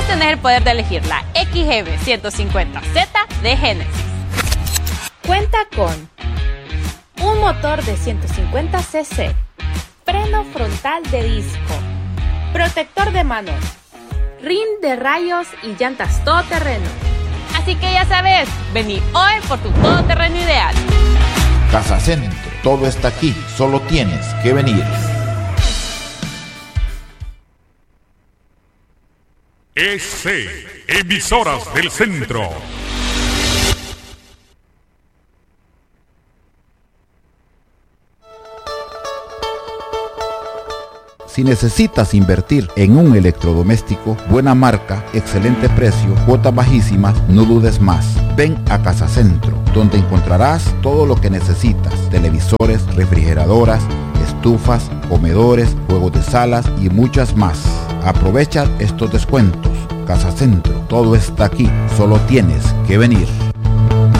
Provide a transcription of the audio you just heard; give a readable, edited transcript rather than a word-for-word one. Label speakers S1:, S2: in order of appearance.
S1: tenés el poder de elegir la XGB 150Z de Genesis.
S2: Cuenta con un motor de 150 cc, freno frontal de disco, protector de manos, rin de rayos y llantas todoterreno.
S1: Así que ya sabes, vení hoy por tu todoterreno ideal.
S3: Casa Centro, todo está aquí, solo tienes que venir.
S4: Emisoras del Centro.
S3: Si necesitas invertir en un electrodoméstico, buena marca, excelente precio, cuotas bajísimas, no dudes más. Ven a Casa Centro, donde encontrarás todo lo que necesitas: televisores, refrigeradoras, estufas, comedores, juegos de salas y muchas más. Aprovecha estos descuentos. Casa Centro, todo está aquí, solo tienes que venir.